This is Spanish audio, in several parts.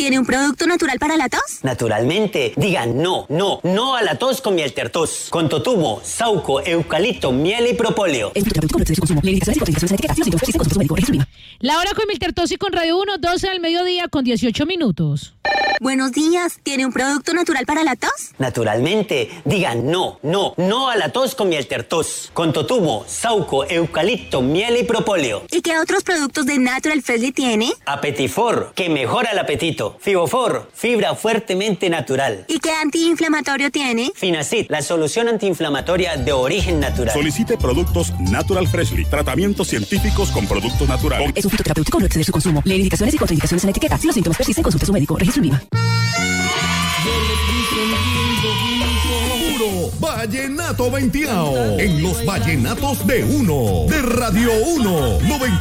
¿Tiene un producto natural para la tos? Naturalmente. Digan no a la tos con miel tertos. Con totumo, sauco, eucalipto, miel y propóleo. La hora con Miltertos y con Radio 1, 12 del mediodía con 18 minutos. Buenos días. ¿Tiene un producto natural para la tos? Naturalmente. Digan no a la tos con miel tertos. Con totumo, sauco, eucalipto, miel y propóleo. ¿Y qué otros productos de Natural Freshly tiene? Apetifor, que mejora el apetito. Fibofor, fibra fuertemente natural. ¿Y qué antiinflamatorio tiene? Finacid, la solución antiinflamatoria de origen natural. Solicite productos Natural Freshly. Tratamientos científicos con productos naturales. Es un fitoterapéutico, no exceder su consumo. Lee indicaciones y contraindicaciones en la etiqueta. Si los síntomas persisten, consulte a su médico. Registro INVIMA. Puro Vallenato Venteao en los Vallenatos de Uno, de Radio 1,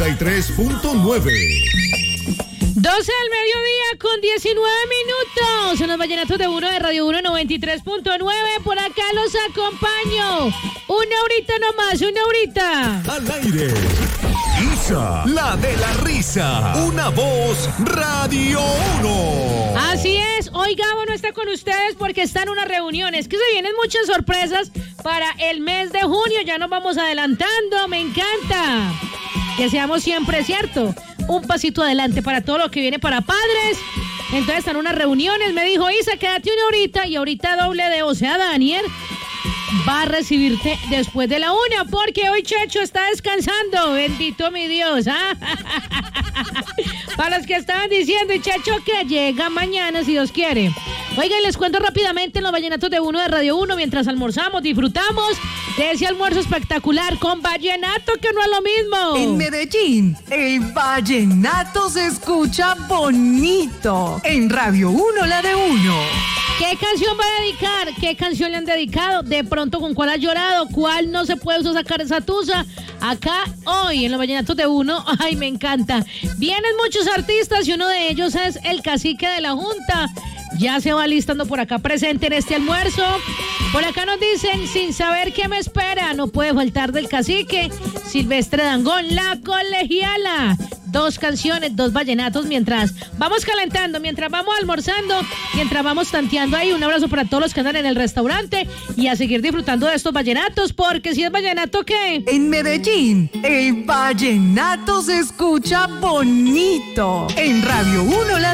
93.9. 12 del mediodía con 19 minutos. En los Vallenatos de Uno de Radio 1 93.9. Por acá los acompaño. Una horita nomás, una horita. Al aire. Isa, la de la risa. Una voz Radio 1. Así es. Hoy Gabo no está con ustedes porque está en una reunión. Es que se vienen muchas sorpresas para el mes de junio. Ya nos vamos adelantando. Me encanta que seamos siempre, ¿cierto?, un pasito adelante para todo lo que viene para padres. Entonces están unas reuniones. Me dijo, Isa, quédate una horita. Y ahorita doble D, o sea, Daniel va a recibirte después de la 1, porque hoy Checho está descansando. Bendito mi Dios, ¿ah? Para los que estaban diciendo, y Checho que llega mañana, si Dios quiere. Oigan, les cuento rápidamente en los Vallenatos de Uno de Radio 1, mientras almorzamos, disfrutamos de ese almuerzo espectacular con vallenato, que no es lo mismo. En Medellín, el vallenato se escucha bonito. En Radio 1, la de Uno. ¿Qué canción va a dedicar? ¿Qué canción le han dedicado? De pronto, ¿con cuál ha llorado? ¿Cuál no se puede sacar esa tusa? Acá, hoy, en los Vallenatos de Uno, ay, me encanta. Vienen muchos artistas y uno de ellos es el cacique de la Junta. Ya se va listando por acá presente en este almuerzo. Por acá nos dicen, sin saber qué me espera, no puede faltar del cacique. Silvestre Dangond, La Colegiala. 2 canciones, 2 vallenatos, mientras vamos calentando, mientras vamos almorzando, mientras vamos tanteando ahí. Un abrazo para todos los que andan en el restaurante y a seguir disfrutando de estos vallenatos, porque si es vallenato, ¿qué? En Medellín, el vallenato se escucha bonito. En Radio 1, la